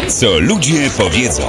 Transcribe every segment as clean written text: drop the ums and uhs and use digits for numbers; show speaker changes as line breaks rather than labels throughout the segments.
Co ludzie powiedzą.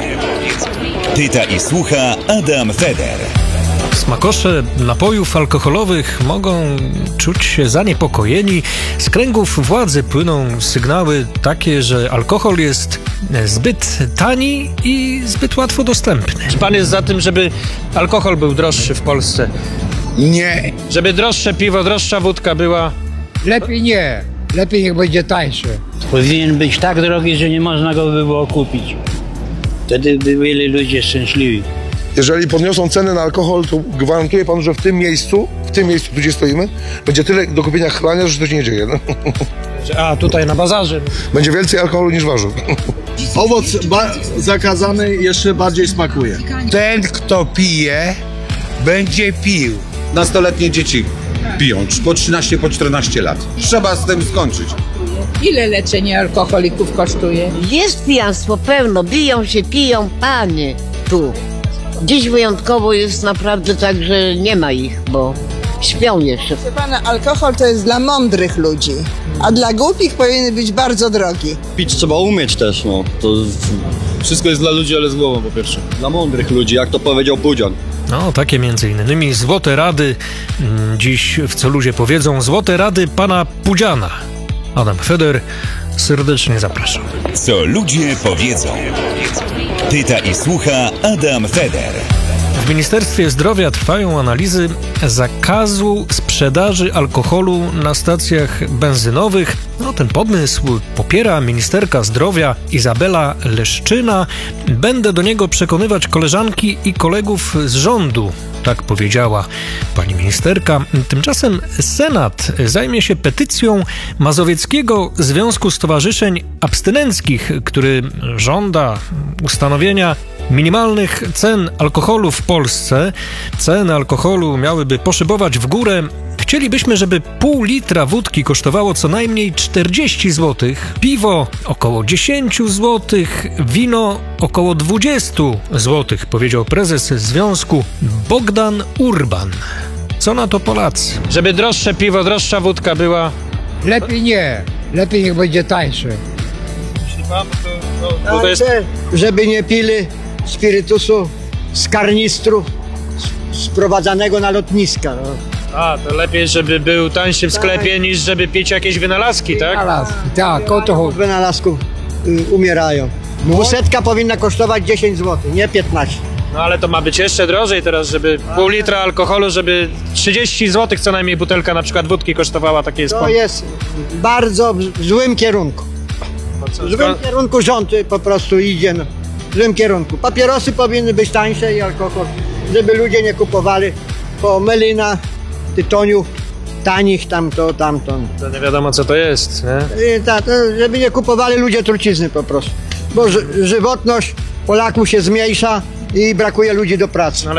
Pyta i słucha Adam Feder.
Smakosze napojów alkoholowych mogą czuć się zaniepokojeni. Z kręgów władzy płyną sygnały takie, że alkohol jest zbyt tani i zbyt łatwo dostępny. Czy pan jest za tym, żeby alkohol był droższy w Polsce?
Nie,
Żeby droższe piwo, droższa wódka była?
lepiej nie. Lepiej niech będzie tańsze.
Powinien być tak drogi, że nie można go by było kupić. Wtedy by byli ludzie szczęśliwi.
Jeżeli podniosą ceny na alkohol, to gwarantuję panu, że w tym miejscu, tu gdzie stoimy, będzie tyle do kupienia chlania, że to się nie dzieje. No.
A, tutaj na bazarze.
Będzie więcej alkoholu niż warzyw.
Owoc zakazany jeszcze bardziej smakuje.
Ten, kto pije, będzie pił.
Nastoletnie dzieci piją po 13, po 14 lat. Trzeba z tym skończyć.
Ile leczenie alkoholików kosztuje?
Jest pijanstwo pełno, biją się, piją, panie, tu. Dziś wyjątkowo jest naprawdę tak, że nie ma ich, bo śpią jeszcze.
Proszę pana, alkohol to jest dla mądrych ludzi, a dla głupich powinien być bardzo drogi.
Pić trzeba umieć też, no. To
Wszystko jest dla ludzi, ale z głową po pierwsze.
dla mądrych ludzi, jak to powiedział Pudzian.
No, takie między innymi złote rady. Dziś w Co ludzie powiedzą, złote rady pana Pudziana. Adam Feder, serdecznie zapraszam.
Co ludzie powiedzą. Pyta i słucha Adam Feder.
W Ministerstwie Zdrowia trwają analizy zakazu sprzedaży alkoholu na stacjach benzynowych. No, ten pomysł popiera ministerka zdrowia Izabela Leszczyna. Będę do niego przekonywać koleżanki i kolegów z rządu, tak powiedziała pani ministerka. Tymczasem Senat zajmie się petycją Mazowieckiego Związku Stowarzyszeń Abstynenckich, który żąda ustanowienia minimalnych cen alkoholu w Polsce. Ceny alkoholu miałyby poszybować w górę. Chcielibyśmy, żeby pół litra wódki kosztowało co najmniej 40 zł, piwo około 10 zł, wino około 20 zł, powiedział prezes związku Bogdan Urban. Co na to Polacy? Żeby droższe piwo, droższa wódka była?
Lepiej nie. Lepiej niech będzie tańsze.
To jest...
Żeby nie pili spirytusu z karnistru sprowadzanego na lotniska. No.
A, to lepiej, żeby był tańszy w sklepie, niż żeby pić jakieś wynalazki, tak?
Wynalazki, tak, o to
Od
chodzi.
wynalazków umierają. 200 powinna kosztować 10 zł, nie 15.
No ale to ma być jeszcze drożej teraz, żeby pół litra alkoholu, żeby 30 zł co najmniej butelka na przykład wódki kosztowała, takie jest
To
pomysł.
jest bardzo w złym kierunku. W złym kierunku rząd po prostu idzie. No. W złym kierunku. Papierosy powinny być tańsze i alkohol, żeby ludzie nie kupowali po melina, tytoniu, tanich tamto.
To nie wiadomo co to jest, nie?
Żeby nie kupowali ludzie trucizny po prostu. Bo żywotność Polaków się zmniejsza i brakuje ludzi do pracy.